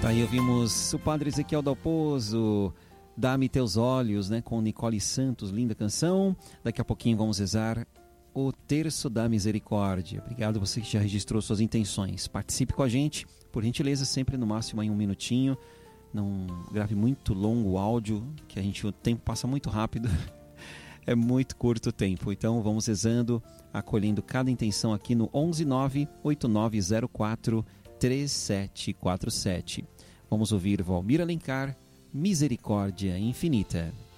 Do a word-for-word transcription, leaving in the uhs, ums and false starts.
Tá aí, ouvimos o Padre Ezequiel Dalpozo, Dá-me Teus Olhos, né, com Nicole Santos, linda canção. Daqui a pouquinho vamos rezar o Terço da Misericórdia. Obrigado você que já registrou suas intenções. Participe com a gente, por gentileza, sempre no máximo em um minutinho. Não grave muito longo o áudio, que a gente, o tempo passa muito rápido. É muito curto o tempo. Então vamos rezando, acolhendo cada intenção aqui no onze nove oito nove zero quatro três sete quatro sete. Vamos ouvir Valmir Alencar, Misericórdia Infinita.